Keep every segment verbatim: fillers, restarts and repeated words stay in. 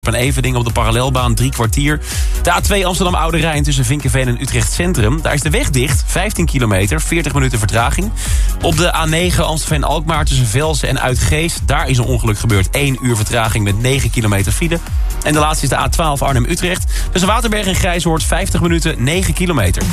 Een Evening op de parallelbaan, drie kwartier. De A twee Amsterdam Oude Rijn tussen Vinkenveen en Utrecht Centrum. Daar is de weg dicht, vijftien kilometer, veertig minuten vertraging. Op de A negen Amstelveen-Alkmaar tussen Velsen en Uitgeest. Daar is een ongeluk gebeurd, één uur vertraging met negen kilometer file. En de laatste is de A twaalf Arnhem-Utrecht. Tussen Waterberg en Grijshoort, vijftig minuten, negen kilometer.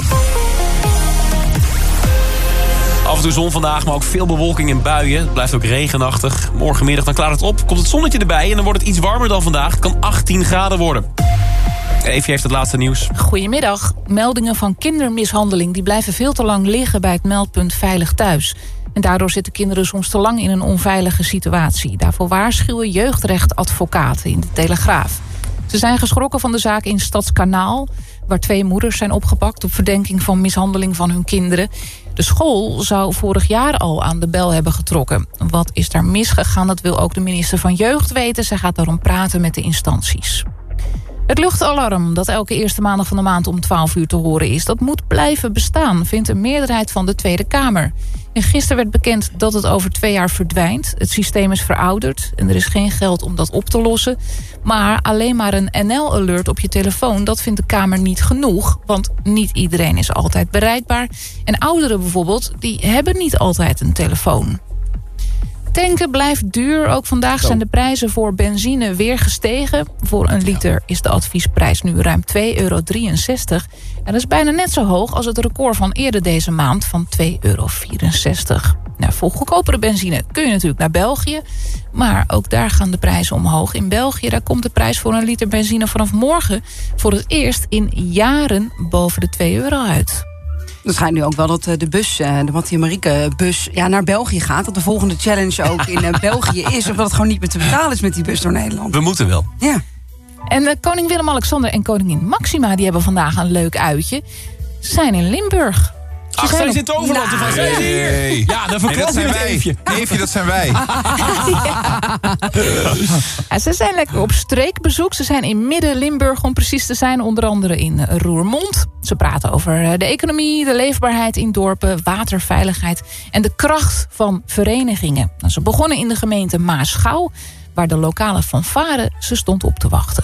Af en toe zon vandaag, maar ook veel bewolking en buien. Het blijft ook regenachtig. Morgenmiddag dan klaart het op, komt het zonnetje erbij... en dan wordt het iets warmer dan vandaag. Het kan achttien graden worden. Evie heeft het laatste nieuws. Goedemiddag. Meldingen van kindermishandeling die blijven veel te lang liggen bij het meldpunt Veilig Thuis. En daardoor zitten kinderen soms te lang in een onveilige situatie. Daarvoor waarschuwen jeugdrechtadvocaten in de Telegraaf. Ze zijn geschrokken van de zaak in Stadskanaal, waar twee moeders zijn opgepakt op verdenking van mishandeling van hun kinderen. De school zou vorig jaar al aan de bel hebben getrokken. Wat is daar misgegaan, dat wil ook de minister van Jeugd weten. Zij gaat daarom praten met de instanties. Het luchtalarm dat elke eerste maandag van de maand om twaalf uur te horen is, dat moet blijven bestaan, vindt een meerderheid van de Tweede Kamer. En gisteren werd bekend dat het over twee jaar verdwijnt. Het systeem is verouderd en er is geen geld om dat op te lossen. Maar alleen maar een N L-alert op je telefoon, dat vindt de Kamer niet genoeg. Want niet iedereen is altijd bereikbaar. En ouderen bijvoorbeeld, die hebben niet altijd een telefoon. Tanken blijft duur. Ook vandaag zijn de prijzen voor benzine weer gestegen. Voor een liter is de adviesprijs nu ruim twee euro drieënzestig. En dat is bijna net zo hoog als het record van eerder deze maand van twee euro vierenzestig. Nou, voor goedkopere benzine kun je natuurlijk naar België. Maar ook daar gaan de prijzen omhoog. In België daar komt de prijs voor een liter benzine vanaf morgen voor het eerst in jaren boven de twee euro uit. Het schijnt nu ook wel dat de bus, de Mattie Marieke bus, ja, naar België gaat. Dat de volgende challenge ook in België is. Of dat het gewoon niet meer te betalen is met die bus door Nederland. We moeten wel. Ja. En uh, koning Willem-Alexander en koningin Maxima, die hebben vandaag een leuk uitje. Ze zijn in Limburg. Ze Ach, zijn zij op... zit in Toverland. Nou, Zij zijn hier. Nee. Ja, dan verklapt nee, u dat het zijn even. wij. Neefje, dat zijn wij. Ja, ze zijn lekker op streekbezoek. Ze zijn in Midden-Limburg om precies te zijn. Onder andere in Roermond. Ze praten over de economie, de leefbaarheid in dorpen, waterveiligheid en de kracht van verenigingen. Nou, ze begonnen in de gemeente Maasgouw, waar de lokale fanfare ze stond op te wachten.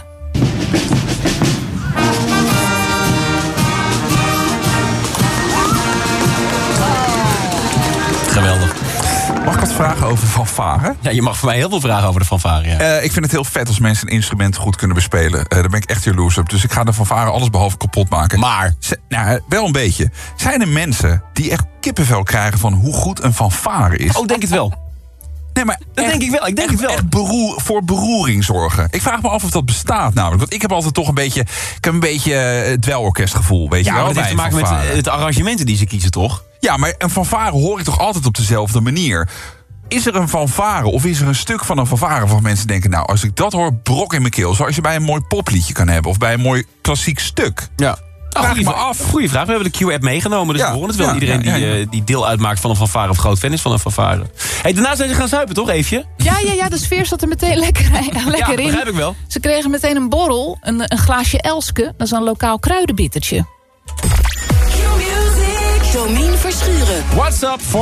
Geweldig. Mag ik wat vragen over fanfare? Ja, je mag voor mij heel veel vragen over de fanfare. Ja. Uh, ik vind het heel vet als mensen een instrument goed kunnen bespelen. Uh, daar ben ik echt jaloers op. Dus ik ga de fanfare alles behalve kapot maken. Maar? Z- nou, wel een beetje. Zijn er mensen die echt kippenvel krijgen van hoe goed een fanfare is? Oh, denk het wel. Nee, maar Dat echt, denk ik wel. Ik denk echt, het wel. Echt beroer, voor beroering zorgen. Ik vraag me af of dat bestaat namelijk. Want ik heb altijd toch een beetje, ik heb een beetje het dwelorkestgevoel. Weet Ja, je wel, maar dat heeft te bij maken een met fanfare. het arrangementen die ze kiezen, toch? Ja, maar een fanfare hoor ik toch altijd op dezelfde manier. Is er een fanfare of is er een stuk van een fanfare waarvan mensen denken, nou, als ik dat hoor, brok in mijn keel. Zoals je bij een mooi popliedje kan hebben of bij een mooi klassiek stuk. Ja. Vraag Goeie me vra- af. Goeie vraag. We hebben de Q-app meegenomen, dus Ja, we horen het wel. ja, Iedereen ja, ja, ja. Die, uh, die deel uitmaakt van een fanfare of groot fan is van een fanfare. Hey, daarna zijn ze gaan zuipen, toch, Eefje? Ja, ja, ja, de sfeer zat er meteen lekker, lekker Ja, in. begrijp ik wel. Ze kregen meteen een borrel, een, een glaasje Elske. Dat is een lokaal kruidenbittertje. Domien Verschuren. What's up?